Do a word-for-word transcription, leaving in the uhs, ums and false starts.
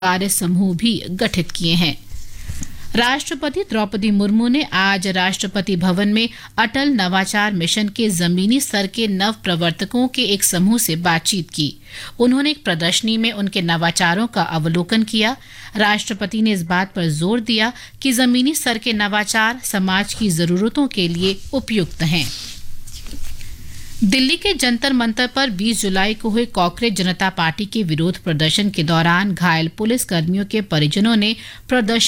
कार्य समूह भी गठित किए हैं। राष्ट्रपति द्रौपदी मुर्मू ने आज राष्ट्रपति भवन में अटल नवाचार मिशन के जमीनी स्तर के नव प्रवर्तकों के एक समूह से बातचीत की। उन्होंने एक प्रदर्शनी में उनके नवाचारों का अवलोकन किया। राष्ट्रपति ने इस बात पर जोर दिया कि जमीनी स्तर के नवाचार समाज की जरूरतों के लिए उपयुक्त हैं। दिल्ली के जंतर मंतर पर बीस जुलाई को हुए कांग्रेस जनता पार्टी के विरोध प्रदर्शन के दौरान घायल पुलिस कर्मियों के परिजनों ने प्रदर्शन